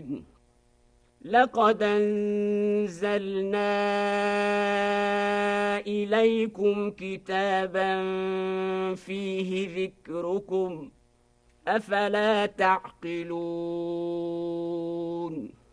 لقد أنزلنا إليكم كتابا فيه ذكركم أفلا تعقلون